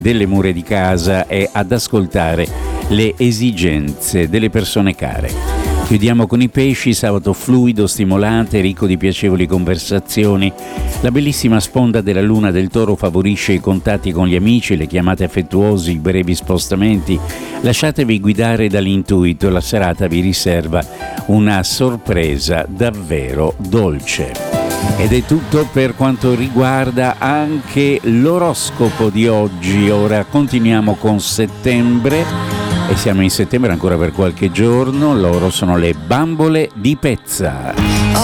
delle mura di casa e ad ascoltare le esigenze delle persone care. Chiudiamo con i pesci, sabato fluido, stimolante, ricco di piacevoli conversazioni. La bellissima sponda della luna del Toro favorisce i contatti con gli amici, le chiamate affettuose, i brevi spostamenti. Lasciatevi guidare dall'intuito, la serata vi riserva una sorpresa davvero dolce. Ed è tutto per quanto riguarda anche l'oroscopo di oggi. Ora continuiamo con settembre. E siamo in settembre ancora per qualche giorno, loro sono le Bambole di Pezza.